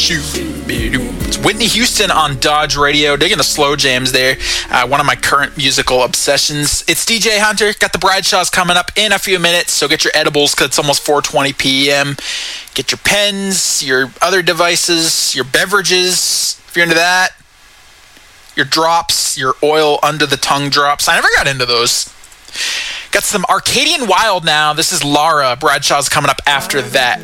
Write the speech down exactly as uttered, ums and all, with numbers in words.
shoot. It's Whitney Houston on Dodge Radio, digging the slow jams there. Uh, one of my current musical obsessions. It's D J Hunter. Got the Bradshaws coming up in a few minutes, so get your edibles because it's almost four twenty p.m. Get your pens, your other devices, your beverages, if you're into that. Your drops, your oil under the tongue drops. I never got into those. Got some Arcadian Wild now. This is Lara. Bradshaw's coming up after that.